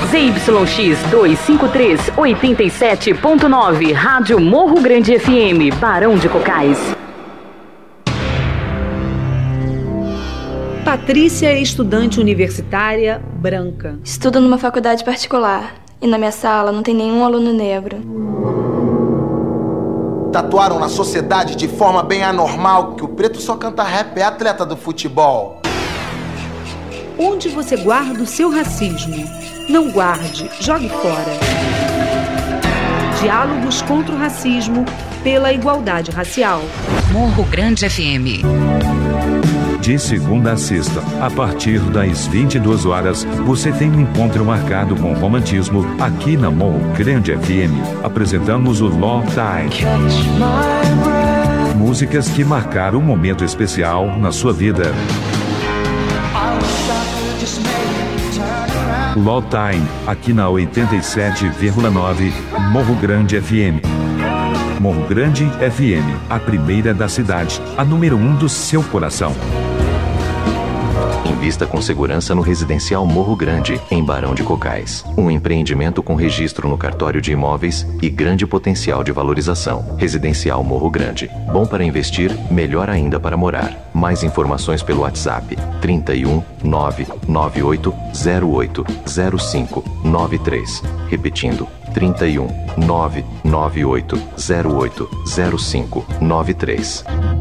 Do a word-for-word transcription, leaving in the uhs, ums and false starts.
Z Y X duzentos e cinquenta e três, oitenta e sete ponto nove, Rádio Morro Grande F M, Barão de Cocais. Patrícia é estudante universitária branca. Estudo numa faculdade particular e na minha sala não tem nenhum aluno negro. Tatuaram na sociedade de forma bem anormal que o preto só canta rap, é atleta do futebol. Onde você guarda o seu racismo? Não guarde, jogue fora. Diálogos contra o racismo pela igualdade racial. Morro Grande F M. De segunda a sexta, a partir das vinte e duas horas, você tem um encontro marcado com romantismo aqui na Morro Grande F M. Apresentamos o Law Time. Músicas que marcaram um momento especial na sua vida. Law Time, aqui na oitenta e sete vírgula nove, Morro Grande F M. Morro Grande F M, a primeira da cidade, a número um do seu coração. Invista com segurança no Residencial Morro Grande, em Barão de Cocais. Um empreendimento com registro no cartório de imóveis e grande potencial de valorização. Residencial Morro Grande. Bom para investir, melhor ainda para morar. Mais informações pelo WhatsApp trinta e um, nove nove oito zero oito zero cinco nove três. Repetindo, trinta e um, nove nove oito zero oito zero cinco nove três.